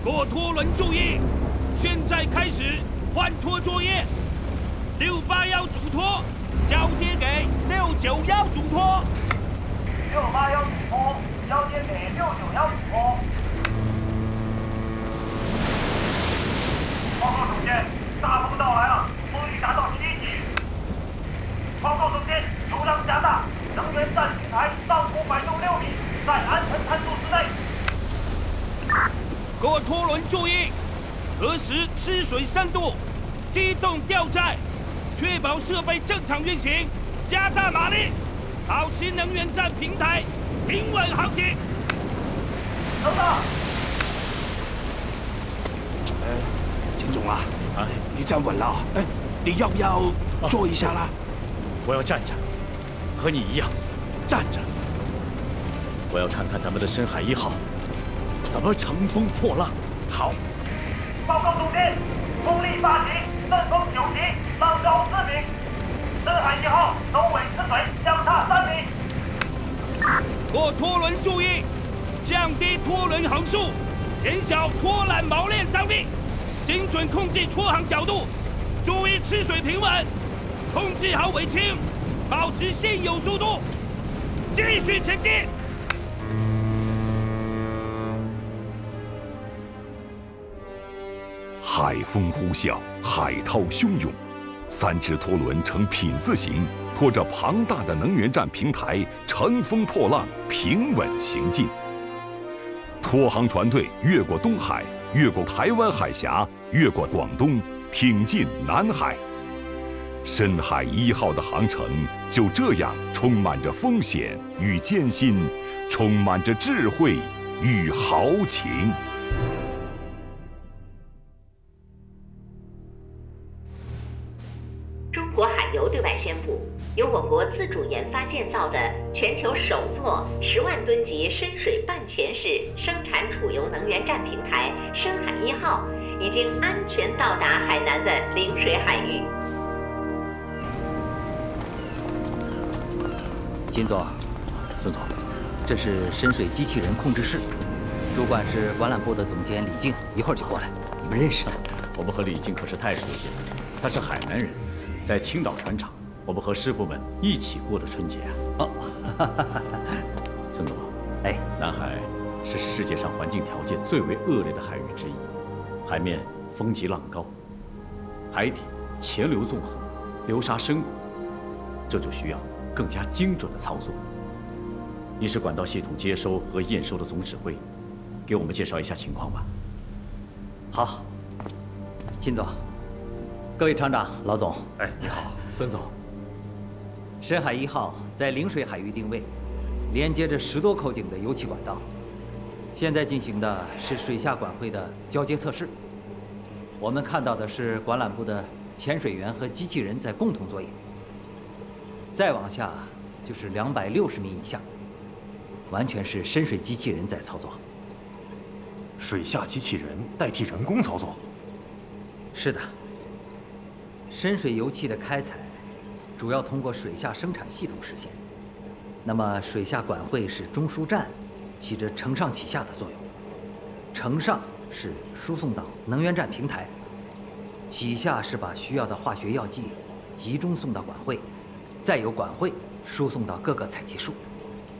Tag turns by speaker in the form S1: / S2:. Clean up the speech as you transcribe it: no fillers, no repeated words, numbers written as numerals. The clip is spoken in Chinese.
S1: 各拖轮注意，现在开始换拖作业。681主拖交接给691主拖。
S2: 681主拖交接给691主拖。报告总监，大风到来了，风力达到7级。报告总监，油量加大，能源站平台上浮摆动6米，在安全参数之内。
S1: 各拖轮注意，核实吃水深度，机动吊载，确保设备正常运行，加大马力，保持能源站平台平稳航行。
S2: 收到。
S3: 金总啊，你站稳了，你要不要坐一下啦？
S4: 我要站着，和你一样，站着。我要看看咱们的深海1号怎么乘风破浪。
S3: 好。
S2: 报告总监，风力8级，阵风9级，浪高4米。深海1号首尾吃水，相差3米。
S1: 各拖轮注意，降低拖轮横速，减小拖缆锚链张力，精准控制拖航角度，注意吃水平稳，控制好尾倾，保持现有速度，继续前进。
S5: 海风呼啸，海涛汹涌，3只拖轮呈品字形，拖着庞大的能源站平台，乘风破浪，平稳行进。拖航船队越过东海，越过台湾海峡，越过广东，挺进南海。深海1号的航程就这样充满着风险与艰辛，充满着智慧与豪情。
S6: 中国海油对外宣布，由我国自主研发建造的全球首座10万吨级深水半潜式生产储油能源站平台“深海1号”已经安全到达海南的陵水海域。
S7: 金总，
S4: 孙总，
S7: 这是深水机器人控制室，主管是管缆部的总监李静，一会儿就过来。你们认识？
S4: 我们和李静可是太熟悉了，他是海南人。在青岛船厂，我们和师傅们一起过的春节啊！孙总，南海是世界上环境条件最为恶劣的海域之一，海面风急浪高，海底潜流纵横，流沙深谷，这就需要更加精准的操作。你是管道系统接收和验收的总指挥，给我们介绍一下情况吧。
S7: 好，金总。各位厂长、老总，
S4: 你好，孙总。
S7: 深海1号在陵水海域定位，连接着10多口井的油气管道。现在进行的是水下管会的交接测试。我们看到的是管缆部的潜水员和机器人在共同作业。再往下就是260米以下，完全是深水机器人在操作。
S8: 水下机器人代替人工操作？
S7: 是的。深水油气的开采，主要通过水下生产系统实现。那么水下管会是中枢站，起着承上启下的作用。承上是输送到能源站平台，启下是把需要的化学药剂集中送到管会，再由管会输送到各个采集处。